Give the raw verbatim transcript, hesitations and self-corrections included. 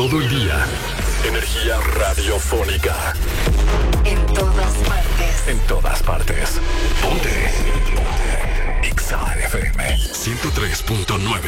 Todo el día. Energía radiofónica. En todas partes. En todas partes. Ponte. Ponte. Exa F M ciento tres punto nueve.